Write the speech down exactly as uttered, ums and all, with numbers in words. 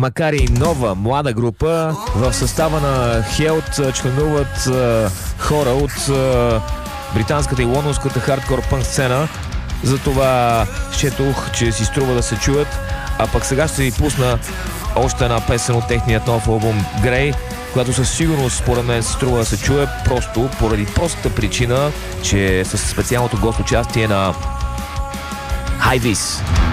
макар и нова, млада група, в състава на Held членуват а, хора от а, британската и лондонската хардкор пънк сцена. Затова счетох, че си струва да се чуят. А пък сега ще ви пусна още една песен от техният нов албум Grey, която със сигурност според мен се струва да се чуе, просто поради простата причина, че с специалното гост участие на High Vis.